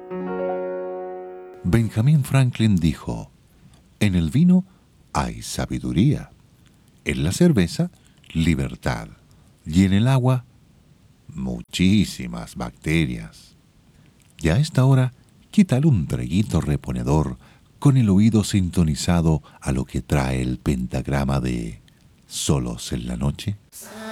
Benjamin Franklin dijo: en el vino hay sabiduría, en la cerveza, libertad, y en el agua, muchísimas bacterias. Y a esta hora, ¿qué tal un traguito reponedor con el oído sintonizado a lo que trae el pentagrama de Solos en la Noche?